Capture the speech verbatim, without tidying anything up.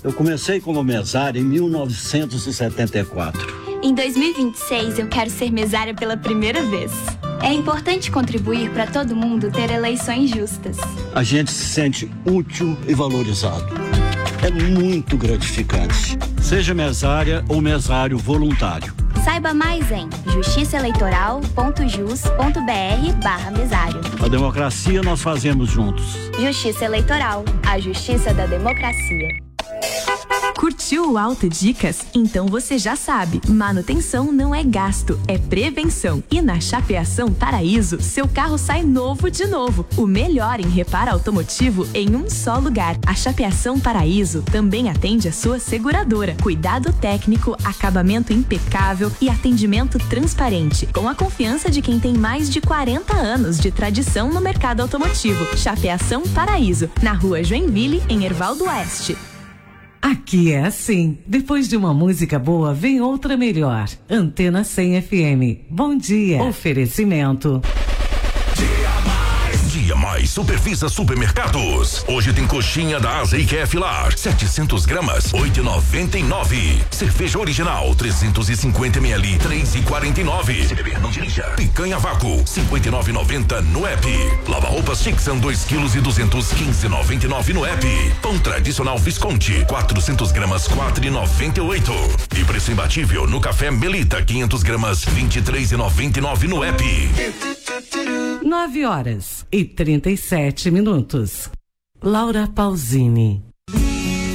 Eu comecei como mesária em mil novecentos e setenta e quatro. Em dois mil e vinte e seis, eu quero ser mesária pela primeira vez. É importante contribuir para todo mundo ter eleições justas. A gente se sente útil e valorizado. É muito gratificante. Seja mesária ou mesário voluntário. Saiba mais em justiçaeleitoral.jus.br barra mesário. A democracia nós fazemos juntos. Justiça Eleitoral, a justiça da democracia. Curtiu o Auto Dicas? Então você já sabe, manutenção não é gasto, é prevenção. E na Chapeação Paraíso, seu carro sai novo de novo. O melhor em reparo automotivo em um só lugar. A Chapeação Paraíso também atende a sua seguradora. Cuidado técnico, acabamento impecável e atendimento transparente. Com a confiança de quem tem mais de quarenta anos de tradição no mercado automotivo. Chapeação Paraíso, na rua Joinville, em Hervaldo Oeste. Aqui é assim. Depois de uma música boa, vem outra melhor. Antena cem F M. Bom dia. Oferecimento. Dia Mais Superfisa Supermercados. Hoje tem coxinha da Asa e Keflar, setecentos gramas, oito e noventa e nove. Cerveja original, trezentos e cinquenta mililitros, três e quarenta e nove. Se beber, não dirija. Picanha vácuo, cinquenta e nove e noventa no app. Lava roupas Tixan, dois quilos e duzentos, quinze e noventa e nove no app. Pão tradicional Visconti, quatrocentos gramas, quatro e noventa e oito. E preço imbatível no café Melita, quinhentos gramas, vinte e três e noventa e nove no app. Nove horas e trinta e sete minutos. Laura Pausini.